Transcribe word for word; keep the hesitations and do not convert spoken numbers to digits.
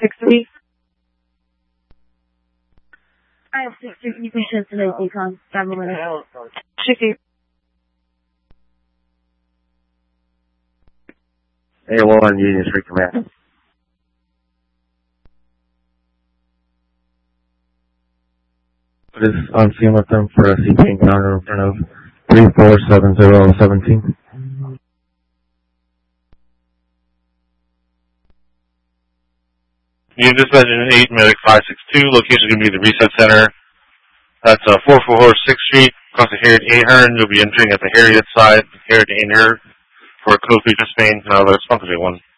six three. I have six three. You can shift to the decon. Grab a minute. Shifty. A one, Union Street Command. What is on scene with them for a C P encounter in front of three four seven zero one seven? Unit dispatch in eight, medic five six two, location is going to be the reset center. That's uh, four four sixth Street, across the Harriet Ahern. You'll be entering at the Harriet side, Harriet Ahern, for a code feature Spain, uh, responsive one.